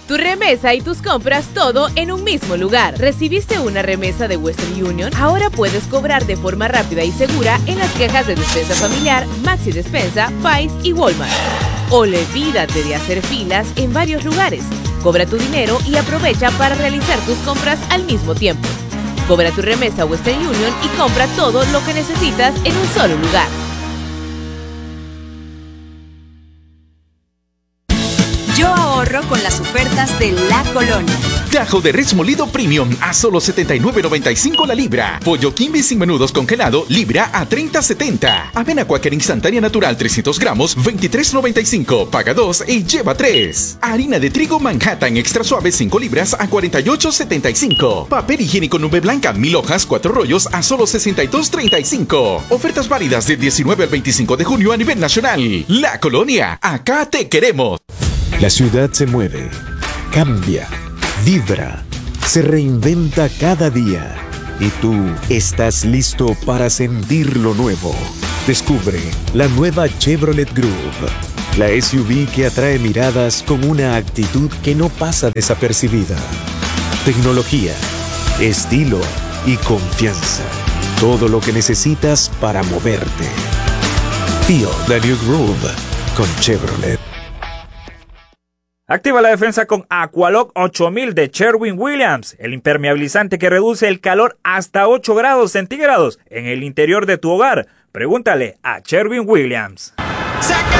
Tu remesa y tus compras todo en un mismo lugar. ¿Recibiste una remesa de Western Union? Ahora puedes cobrar de forma rápida y segura en las cajas de Despensa Familiar, Maxi Despensa, Pais y Walmart. Olvídate de hacer filas en varios lugares. Cobra tu dinero y aprovecha para realizar tus compras al mismo tiempo. Cobra tu remesa Western Union y compra todo lo que necesitas en un solo lugar. Yo ahorro con las ofertas de La Colonia. Tajo de res molido premium a solo $79.95 la libra. Pollo Kimby sin menudos congelado, libra a $30.70. Avena Quaker instantánea natural 300 gramos, $23.95. Paga 2 y lleva 3. Harina de trigo Manhattan extra suave 5 libras a $48.75. Papel higiénico nube blanca 1000 hojas 4 rollos a solo $62.35. Ofertas válidas del 19 al 25 de junio a nivel nacional. La Colonia, acá te queremos. La ciudad se mueve, cambia, vibra, se reinventa cada día. Y tú estás listo para sentir lo nuevo. Descubre la nueva Chevrolet Groove, la SUV que atrae miradas con una actitud que no pasa desapercibida. Tecnología, estilo y confianza. Todo lo que necesitas para moverte. Feel the new Groove con Chevrolet. Activa la defensa con Aqualock 8000 de Sherwin-Williams, el impermeabilizante que reduce el calor hasta 8 grados centígrados en el interior de tu hogar. Pregúntale a Sherwin-Williams.